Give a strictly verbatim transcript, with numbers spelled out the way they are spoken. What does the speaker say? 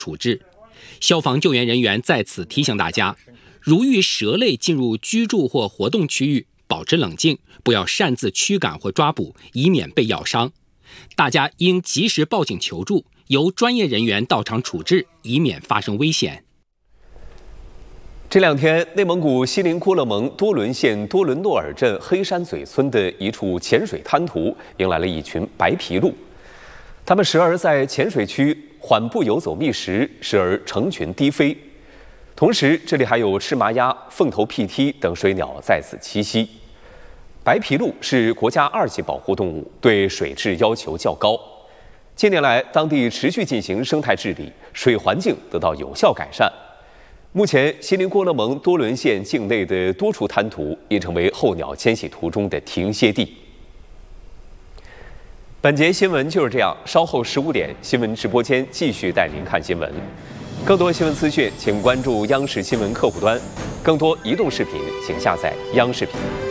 处置。消防救援人员在此提醒大家，如遇蛇类进入居住或活动区域，保持冷静，不要擅自驱赶或抓捕，以免被咬伤。大家应及时报警求助，由专业人员到场处置，以免发生危险。 这两天，内蒙古锡林郭勒盟多伦县多伦诺尔镇黑山嘴村的一处潜水滩涂迎来了一群白皮鹭，它们时而在浅水区缓步游走觅食，时而成群低飞。同时，这里还有赤麻鸭、凤头屁踢等水鸟在此栖息。白皮鹭是国家二级保护动物，对水质要求较高。近年来，当地持续进行生态治理，水环境得到有效改善。目前，锡林郭勒盟多伦县境内的多处滩涂已成为候鸟迁徙途中的停歇地。本节新闻就是这样，稍后十五点，新闻直播间继续带您看新闻。更多新闻资讯，请关注央视新闻客户端；更多移动视频，请下载央视频。